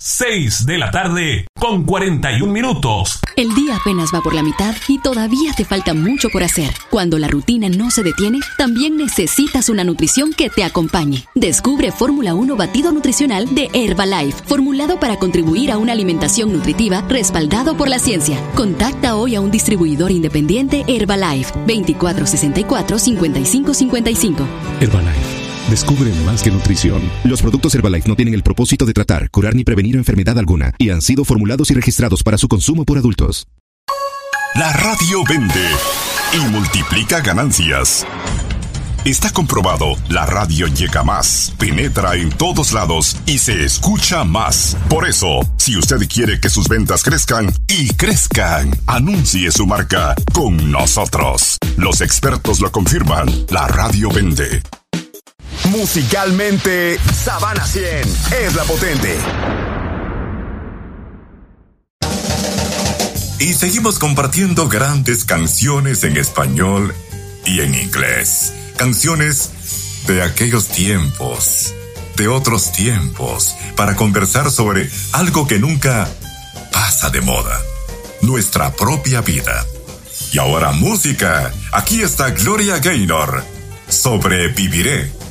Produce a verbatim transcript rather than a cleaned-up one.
seis de la tarde con cuarenta y un minutos. El día apenas va por la mitad y todavía te falta mucho por hacer. Cuando la rutina no se detiene, también necesitas una nutrición que te acompañe. Descubre Fórmula uno Batido Nutricional de Herbalife, formulado para contribuir a una alimentación nutritiva respaldado por la ciencia. Contacta hoy a un distribuidor independiente Herbalife, veinticuatro sesenta y cuatro, cincuenta y cinco cincuenta y cinco. Herbalife. Descubre más que nutrición. Los productos Herbalife no tienen el propósito de tratar, curar ni prevenir enfermedad alguna y han sido formulados y registrados para su consumo por adultos. La radio vende y multiplica ganancias. Está comprobado, la radio llega más, penetra en todos lados y se escucha más. Por eso, si usted quiere que sus ventas crezcan y crezcan, anuncie su marca con nosotros. Los expertos lo confirman, la radio vende. Musicalmente, Sabana cien es la potente. Y seguimos compartiendo grandes canciones en español y en inglés. Canciones de aquellos tiempos, de otros tiempos, para conversar sobre algo que nunca pasa de moda, nuestra propia vida. Y ahora música. Aquí está Gloria Gaynor. Sobreviviré.